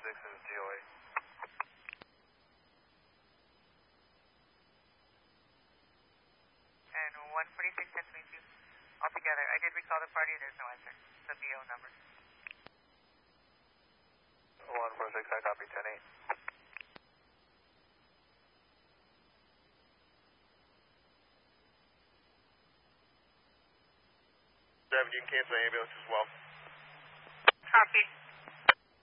is DOA. And 146, 10 to meet you. Altogether, I did recall the party, there's no answer. The BO number. 146, I copy 10-8. You can cancel the ambulance as well. Copy.